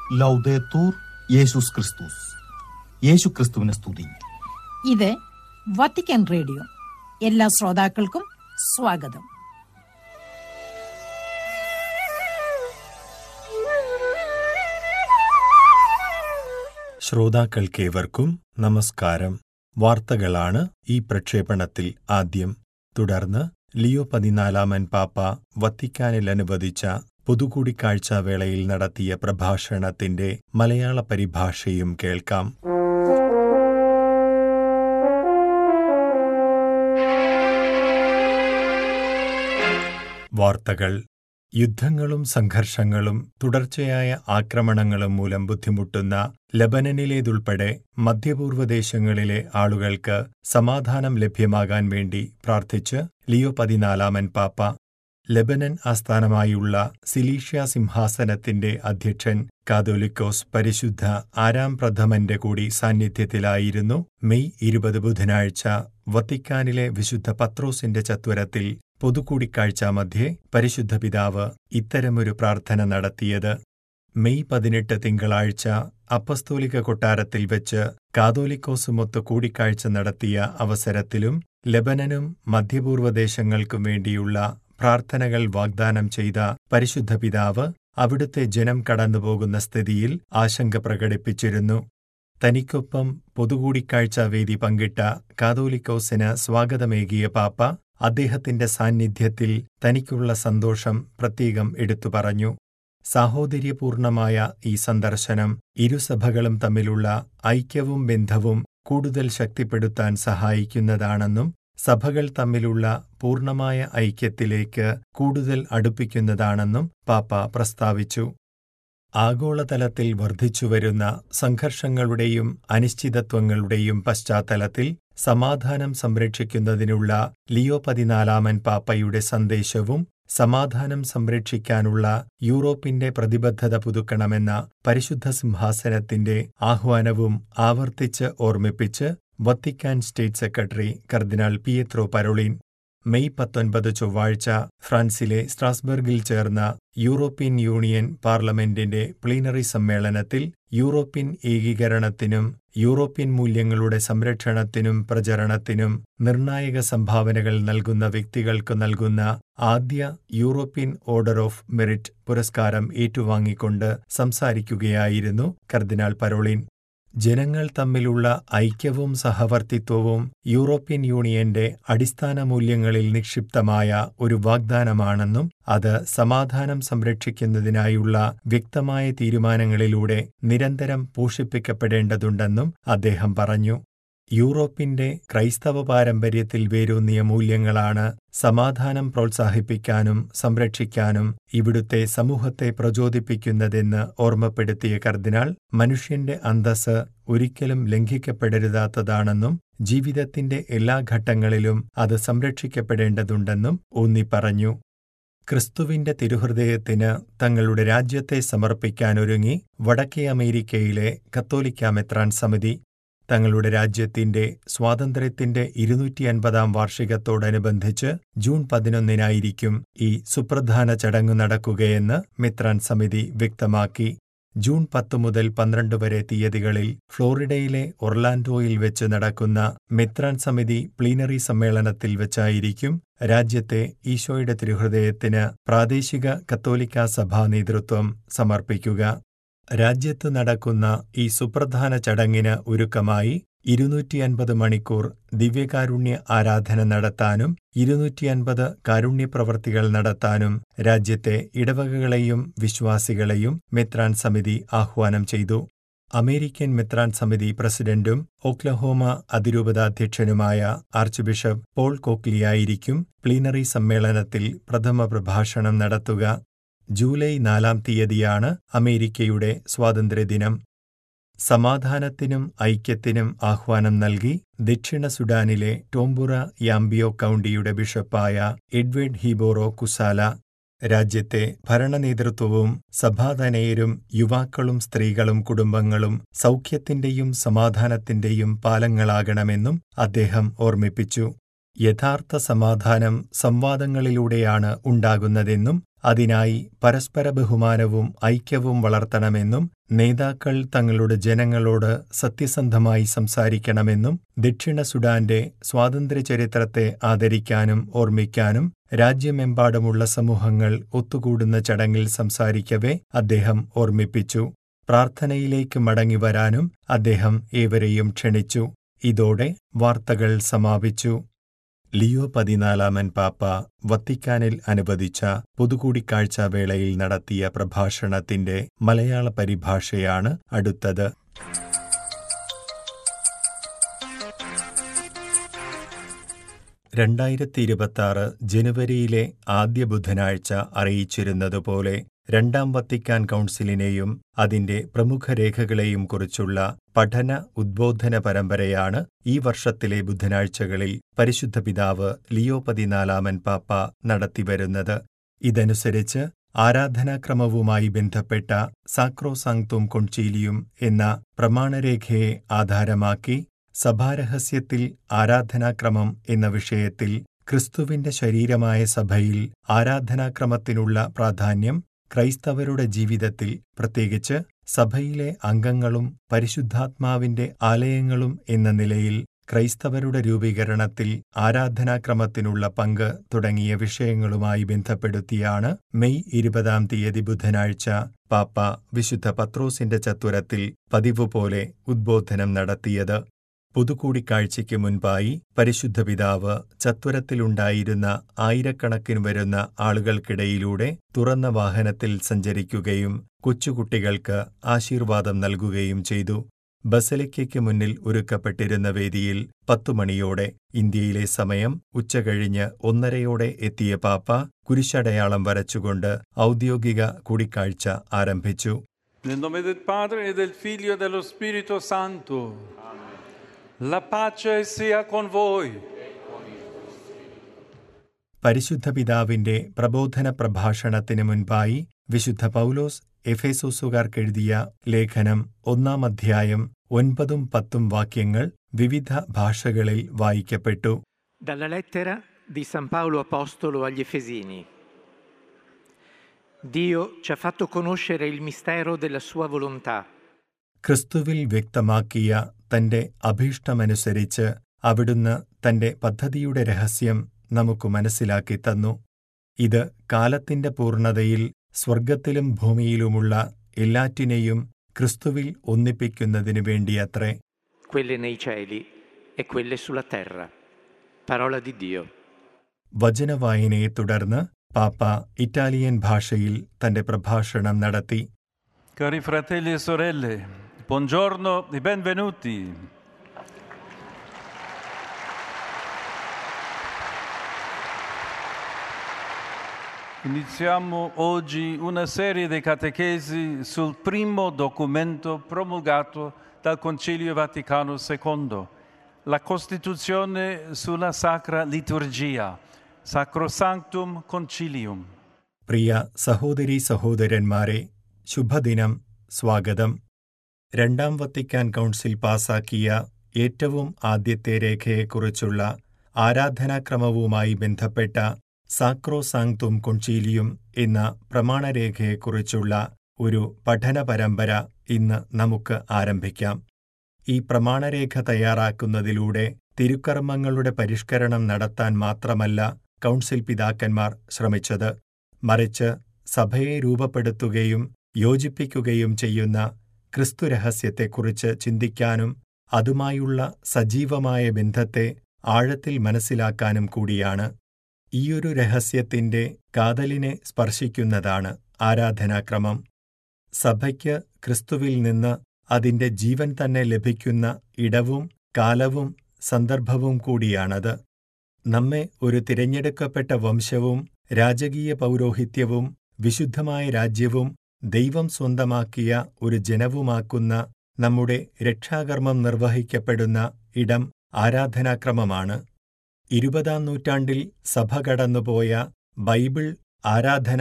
ലൗദേത്തൂർ യേശുസ് ക്രിസ്തുസ്. യേശു ക്രിസ്തുവിനെ സ്തുതി. ഇത് വത്തിക്കാൻ റേഡിയോ. എല്ലാ ശ്രോതാക്കൾക്കും സ്വാഗതം. ശ്രോതാക്കൾക്കേവർക്കും നമസ്കാരം. വാർത്തകളാണ് ഈ പ്രക്ഷേപണത്തിൽ ആദ്യം. തുടർന്ന് ലിയോ 14 പാപ്പ വത്തിക്കാനിൽ അനുവദിച്ച പൊതുകൂടിക്കാഴ്ച വേളയിൽ നടത്തിയ പ്രഭാഷണത്തിന്റെ മലയാള പരിഭാഷയും കേൾക്കാം. വാർത്തകൾ. യുദ്ധങ്ങളും സംഘർഷങ്ങളും തുടർച്ചയായ ആക്രമണങ്ങളും മൂലം ബുദ്ധിമുട്ടുന്ന ലബനനിലേതുൾപ്പെടെ മധ്യപൂർവ്വ ദേശങ്ങളിലെ ആളുകൾക്ക് സമാധാനം ലഭ്യമാകാൻ വേണ്ടി പ്രാർത്ഥിച്ച് ലിയോ 14 പാപ്പ. ലെബനൻ ആസ്ഥാനമായുള്ള സിലീഷ്യ സിംഹാസനത്തിന്റെ അധ്യക്ഷൻ കാതോലിക്കോസ് പരിശുദ്ധ ആരാം പ്രഥമന്റെ കൂടി സാന്നിധ്യത്തിലായിരുന്നു മെയ് 20 ബുധനാഴ്ച വത്തിക്കാനിലെ വിശുദ്ധ പത്രോസിന്റെ ചത്വരത്തിൽ പൊതുകൂടിക്കാഴ്ച മധ്യേ പരിശുദ്ധ പിതാവ് ഇത്തരമൊരു പ്രാർത്ഥന നടത്തിയത്. മെയ് 18 തിങ്കളാഴ്ച അപ്പസ്തോലിക കൊട്ടാരത്തിൽ വെച്ച് കാതോലിക്കോസുമൊത്ത് കൂടിക്കാഴ്ച നടത്തിയ അവസരത്തിലും ലെബനനും മധ്യപൂർവ്വ ദേശങ്ങൾക്കും വേണ്ടിയുള്ള പ്രാർത്ഥനകൾ വാഗ്ദാനം ചെയ്ത പരിശുദ്ധ പിതാവ് അവിടുത്തെ ജനം കടന്നുപോകുന്ന സ്ഥിതിയിൽ ആശങ്ക പ്രകടിപ്പിച്ചിരുന്നു. തനിക്കൊപ്പം പൊതുകൂടിക്കാഴ്ച വേദി പങ്കിട്ട കാതോലിക്കോസിന് സ്വാഗതമേകിയ പാപ്പ അദ്ദേഹത്തിന്റെ സാന്നിധ്യത്തിൽ തനിക്കുള്ള സന്തോഷം പ്രത്യേകം എടുത്തു പറഞ്ഞു. സാഹോദര്യപൂർണമായ ഈ സന്ദർശനം ഇരുസഭകളും തമ്മിലുള്ള ഐക്യവും ബന്ധവും കൂടുതൽ ശക്തിപ്പെടുത്താൻ സഹായിക്കുന്നതാണെന്നും സഭകൾ തമ്മിലുള്ള പൂർണ്ണമായ ഐക്യത്തിലേക്ക് കൂടുതൽ അടുപ്പിക്കുന്നതാണെന്നും പാപ്പ പ്രസ്താവിച്ചു. ആഗോളതലത്തിൽ വർദ്ധിച്ചുവരുന്ന സംഘർഷങ്ങളുടെയും അനിശ്ചിതത്വങ്ങളുടെയും പശ്ചാത്തലത്തിൽ സമാധാനം സംരക്ഷിക്കുന്നതിനുള്ള ലിയോ 14 പാപ്പയുടെ സന്ദേശവും സമാധാനം സംരക്ഷിക്കാനുള്ള യൂറോപ്പിന്റെ പ്രതിബദ്ധത പുതുക്കണമെന്ന പരിശുദ്ധ സിംഹാസനത്തിന്റെ ആഹ്വാനവും ആവർത്തിച്ച് ഓർമ്മിപ്പിച്ച് വത്തിക്കാൻ സ്റ്റേറ്റ് സെക്രട്ടറി കർദിനാൾ പിയത്രോ പരോളിൻ. മെയ് 19 ചൊവ്വാഴ്ച ഫ്രാൻസിലെ സ്ട്രാസ്ബർഗിൽ ചേർന്ന യൂറോപ്യൻ യൂണിയൻ പാർലമെന്റിന്റെ പ്ലീനറി സമ്മേളനത്തിൽ യൂറോപ്യൻ ഏകീകരണത്തിനും യൂറോപ്യൻ മൂല്യങ്ങളുടെ സംരക്ഷണത്തിനും പ്രചരണത്തിനും നിർണായക സംഭാവനകൾ നൽകുന്ന വ്യക്തികൾക്ക് നൽകുന്ന ആദ്യ യൂറോപ്യൻ ഓർഡർ ഓഫ് മെറിറ്റ് പുരസ്കാരം ഏറ്റുവാങ്ങിക്കൊണ്ട് സംസാരിക്കുകയായിരുന്നു കർദിനാൾ പരോളിൻ. ജനങ്ങൾ തമ്മിലുള്ള ഐക്യവും സഹവർത്തിത്വവും യൂറോപ്യൻ യൂണിയന്റെ അടിസ്ഥാന മൂല്യങ്ങളിൽ നിക്ഷിപ്തമായ ഒരു വാഗ്ദാനമാണെന്നും അത് സമാധാനം സംരക്ഷിക്കുന്നതിനായുള്ള വ്യക്തമായ തീരുമാനങ്ങളിലൂടെ നിരന്തരം പോഷിപ്പിക്കപ്പെടേണ്ടതുണ്ടെന്നും അദ്ദേഹം പറഞ്ഞു. യൂറോപ്പിന്റെ ക്രൈസ്തവ പാരമ്പര്യത്തിൽ വേരൂന്നിയ മൂല്യങ്ങളാണ് സമാധാനം പ്രോത്സാഹിപ്പിക്കാനും സംരക്ഷിക്കാനും ഇവിടുത്തെ സമൂഹത്തെ പ്രചോദിപ്പിക്കുന്നതെന്ന് ഓർമ്മപ്പെടുത്തിയ കർദിനാൾ മനുഷ്യന്റെ അന്തസ്സ് ഒരിക്കലും ലംഘിക്കപ്പെടരുതാത്തതാണെന്നും ജീവിതത്തിന്റെ എല്ലാ ഘട്ടങ്ങളിലും അത് സംരക്ഷിക്കപ്പെടേണ്ടതുണ്ടെന്നും ഊന്നിപ്പറഞ്ഞു. ക്രിസ്തുവിന്റെ തിരുഹൃദയത്തിന് തങ്ങളുടെ രാജ്യത്തെ സമർപ്പിക്കാനൊരുങ്ങി വടക്കേ അമേരിക്കയിലെ കത്തോലിക്കാ മെത്രാൻ സമിതി. തങ്ങളുടെ രാജ്യത്തിന്റെ സ്വാതന്ത്ര്യത്തിന്റെ 250 വാർഷികത്തോടനുബന്ധിച്ച് ജൂൺ 11 ഈ സുപ്രധാന ചടങ്ങു നടക്കുകയെന്ന് മെത്രാൻ സമിതി വ്യക്തമാക്കി. ജൂൺ 10 മുതൽ 12 വരെ തീയതികളിൽ ഫ്ലോറിഡയിലെ ഒർലാൻഡോയിൽ വെച്ച് നടക്കുന്ന മെത്രാൻ സമിതി പ്ലീനറി സമ്മേളനത്തിൽ വെച്ചായിരിക്കും രാജ്യത്തെ ഈശോയുടെ തിരുഹൃദയത്തിന് പ്രാദേശിക കത്തോലിക്കാ സഭാ നേതൃത്വം സമർപ്പിക്കുക. രാജ്യത്ത് നടക്കുന്ന ഈ സുപ്രധാന ചടങ്ങിന് ഒരുക്കമായി 250 മണിക്കൂർ ദിവ്യകാരുണ്യ ആരാധന നടത്താനും 250 കാരുണ്യപ്രവർത്തികൾ നടത്താനും രാജ്യത്തെ ഇടവകകളെയും വിശ്വാസികളെയും മെത്രാൻ സമിതി ആഹ്വാനം ചെയ്തു. അമേരിക്കൻ മെത്രാൻ സമിതി പ്രസിഡന്റും Oklahoma അതിരൂപതാധ്യക്ഷനുമായ arch bishop Paul കോക്ലിയായിരിക്കും plenary സമ്മേളനത്തിൽ പ്രഥമ പ്രഭാഷണം നടത്തുക. ജൂലൈ 4 അമേരിക്കയുടെ സ്വാതന്ത്ര്യദിനം. സമാധാനത്തിനും ഐക്യത്തിനും ആഹ്വാനം നൽകി ദക്ഷിണ സുഡാനിലെ ടോംബുറ യാംബിയോ കൗണ്ടിയുടെ ബിഷപ്പായ എഡ്വേർഡ് ഹിബോറോ കുസാല രാജ്യത്തെ ഭരണനേതൃത്വവും സഭാതനയരും യുവാക്കളും സ്ത്രീകളും കുടുംബങ്ങളും സൗഖ്യത്തിന്റെയും സമാധാനത്തിന്റെയും പാലങ്ങളാകണമെന്നും അദ്ദേഹം ഓർമ്മിപ്പിച്ചു. യഥാർത്ഥ സമാധാനം സംവാദങ്ങളിലൂടെയാണ് ഉണ്ടാകുന്നതെന്നും അതിനായി പരസ്പര ബഹുമാനവും ഐക്യവും വളർത്തണമെന്നും നേതാക്കൾ തങ്ങളുടെ ജനങ്ങളോട് സത്യസന്ധമായി സംസാരിക്കണമെന്നും ദക്ഷിണ സുഡാന്റെ സ്വാതന്ത്ര്യചരിത്രത്തെ ആദരിക്കാനും ഓർമ്മിക്കാനും രാജ്യമെമ്പാടുമുള്ള സമൂഹങ്ങൾ ഒത്തുകൂടുന്ന ചടങ്ങിൽ സംസാരിക്കവേ അദ്ദേഹം ഓർമ്മിപ്പിച്ചു. പ്രാർത്ഥനയിലേക്ക് മടങ്ങിവരാനും അദ്ദേഹം ഏവരെയും ക്ഷണിച്ചു. ഇതോടെ വാർത്തകൾ സമാപിച്ചു. ലിയോ 14 പാപ്പ വത്തിക്കാനിൽ അനുവദിച്ച പൊതുകൂടിക്കാഴ്ച വേളയിൽ നടത്തിയ പ്രഭാഷണത്തിന്റെ മലയാള പരിഭാഷയാണ് അടുത്തത്. ജനുവരിയിലെ ആദ്യ ബുധനാഴ്ച അറിയിച്ചിരുന്നതുപോലെ രണ്ടാം വത്തിക്കാൻ കൗൺസിലിനെയും അതിന്റെ പ്രമുഖ രേഖകളെയും കുറിച്ചുള്ള പഠന ഉദ്ബോധന പരമ്പരയാണ് ഈ വർഷത്തിലെ ബുധനാഴ്ചകളിൽ പരിശുദ്ധ പിതാവ് ലിയോ 14 പാപ്പ നടത്തിവരുന്നത്. ഇതനുസരിച്ച് ആരാധനാക്രമവുമായി ബന്ധപ്പെട്ട സാക്രോസാങ്ക്തും കൊൺചീലിയും എന്ന പ്രമാണരേഖയെ ആധാരമാക്കി സഭാരഹസ്യത്തിൽ ആരാധനാക്രമം എന്ന വിഷയത്തിൽ ക്രിസ്തുവിന്റെ ശരീരമായ സഭയിൽ ആരാധനാക്രമത്തിനുള്ള പ്രാധാന്യം ക്രൈസ്തവരുടെ ജീവിതത്തിൽ, പ്രത്യേകിച്ച് സഭയിലെ അംഗങ്ങളും പരിശുദ്ധാത്മാവിന്റെ ആലയങ്ങളും എന്ന നിലയിൽ ക്രൈസ്തവരുടെ രൂപീകരണത്തിൽ ആരാധനാക്രമത്തിനുള്ള പങ്ക് തുടങ്ങിയ വിഷയങ്ങളുമായി ബന്ധപ്പെടുത്തിയാണ് മെയ് 20 ബുധനാഴ്ച പാപ്പ വിശുദ്ധ പത്രോസിന്റെ ചത്വരത്തിൽ പതിവുപോലെ ഉദ്ബോധനം നടത്തിയത്. പൊതുകൂടിക്കാഴ്ചയ്ക്ക് മുൻപായി പരിശുദ്ധ പിതാവ് ചത്വരത്തിലുണ്ടായിരുന്ന ആയിരക്കണക്കിന് വരുന്ന ആളുകൾക്കിടയിലൂടെ തുറന്ന വാഹനത്തിൽ സഞ്ചരിക്കുകയും കൊച്ചുകുട്ടികൾക്ക് ആശീർവാദം നൽകുകയും ചെയ്തു. ബസലിക്കയ്ക്ക് മുന്നിൽ ഒരുക്കപ്പെട്ടിരുന്ന വേദിയിൽ 10 മണിയോടെ ഇന്ത്യയിലെ സമയം ഉച്ചകഴിഞ്ഞ് 1:30 എത്തിയ പാപ്പ കുരിശടയാളം വരച്ചുകൊണ്ട് ഔദ്യോഗിക കൂടിക്കാഴ്ച ആരംഭിച്ചു. Nel nome del Padre e del Figlio e dello Spirito Santo. La pace sia con voi. പരിശുദ്ധ പിതാവിന്റെ പ്രബോധന പ്രഭാഷണത്തിന് മുൻപായി വിശുദ്ധ പൗലോസ് എഫേസോസുകാർക്കെഴുതിയ ലേഖനം 1 അധ്യായം 9-10 വാക്യങ്ങൾ വിവിധ ഭാഷകളിൽ വായിക്കപ്പെട്ടു. Dalla lettera di San Paolo Apostolo agli Efesini. Dio ci ha fatto conoscere il mistero della sua volontà. ക്രിസ്തുവിൽ വ്യക്തമാക്കിയ തന്റെ അഭീഷ്ടമനുസരിച്ച് അവിടുന്ന് തന്റെ പദ്ധതിയുടെ രഹസ്യം നമുക്ക് മനസ്സിലാക്കി തന്നു. ഇത് കാലത്തിന്റെ പൂർണ്ണതയിൽ സ്വർഗത്തിലും ഭൂമിയിലുമുള്ള എല്ലാറ്റിനെയും ക്രിസ്തുവിൽ ഒന്നിപ്പിക്കുന്നതിനു വേണ്ടിയത്രേ. Quelle nei cieli e quelle sulla terra. Parola di Dio. വചനവായനയെ തുടർന്ന് പാപ്പ ഇറ്റാലിയൻ ഭാഷയിൽ തന്റെ പ്രഭാഷണം നടത്തി. Cari fratelli e sorelle, buongiorno e benvenuti. Iniziamo oggi una serie di catechesi sul primo documento promulgato dal Concilio Vaticano II, la Costituzione sulla Sacra Liturgia, Sacrosanctum Concilium. പ്രിയ സഹോദരീ സഹോദരന്മാരെ, ശുഭദിനം, സ്വാഗതം. രണ്ടാം വത്തിക്കാൻ കൗൺസിൽ പാസാക്കിയ ഏറ്റവും ആദ്യത്തെ രേഖയെക്കുറിച്ചുള്ള ആരാധനാക്രമവുമായി ബന്ധപ്പെട്ട സാക്രോസാങ്ക്തും കൊൺചീലിയും എന്ന പ്രമാണരേഖയെക്കുറിച്ചുള്ള ഒരു പഠന പരമ്പര ഇന്ന് നമുക്ക് ആരംഭിക്കാം. ഈ പ്രമാണരേഖ തയ്യാറാക്കുന്നതിലൂടെ തിരുക്കർമ്മങ്ങളുടെ പരിഷ്കരണം നടത്താൻ മാത്രമല്ല കൗൺസിൽ പിതാക്കന്മാർ ശ്രമിച്ചത്, മറിച്ച് സഭയെ രൂപപ്പെടുത്തുകയും യോജിപ്പിക്കുകയും ചെയ്യുന്ന ക്രിസ്തുരഹസ്യത്തെക്കുറിച്ച് ചിന്തിക്കാനും അതുമായുള്ള സജീവമായ ബന്ധത്തെ ആഴത്തിൽ മനസ്സിലാക്കാനും കൂടിയാണ്. ഈയൊരു രഹസ്യത്തിന്റെ കാതലിനെ സ്പർശിക്കുന്നതാണ് ആരാധനാക്രമം. സഭയ്ക്ക് ക്രിസ്തുവിൽ നിന്ന് അതിന്റെ ജീവൻ തന്നെ ലഭിക്കുന്ന ഇടവും കാലവും സന്ദർഭവും കൂടിയാണത്. നമ്മെ ഒരു തിരഞ്ഞെടുക്കപ്പെട്ട വംശവും രാജകീയ പൗരോഹിത്യവും വിശുദ്ധമായ രാജ്യവും ദൈവം സ്വന്തമാക്കിയ ഒരു ജനവുമാക്കുന്ന നമ്മുടെ രക്ഷാകർമ്മം നിർവഹിക്കപ്പെടുന്ന ഇടം ആരാധനാക്രമമാണ്. 20-ാം നൂറ്റാണ്ടിൽ സഭ കടന്നുപോയ ബൈബിൾ ആരാധന